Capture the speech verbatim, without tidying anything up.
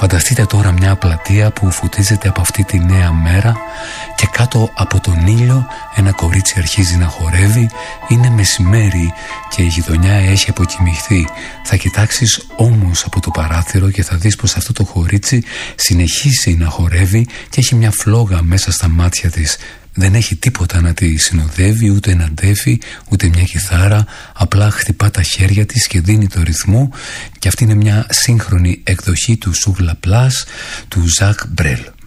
Φανταστείτε τώρα μια πλατεία που φωτίζεται από αυτή τη νέα μέρα και κάτω από τον ήλιο ένα κορίτσι αρχίζει να χορεύει. Είναι μεσημέρι και η γειτονιά έχει αποκοιμηχθεί. Θα κοιτάξεις όμως από το παράθυρο και θα δεις πως αυτό το κορίτσι συνεχίσει να χορεύει και έχει μια φλόγα μέσα στα μάτια της. Δεν έχει τίποτα να τη συνοδεύει, ούτε ένα ντέφι, ούτε μια κιθάρα. Απλά χτυπά τα χέρια της και δίνει το ρυθμό. Και αυτή είναι μια σύγχρονη εκδοχή του Σουγ Λαπλάς, του Ζακ Μπρέλ.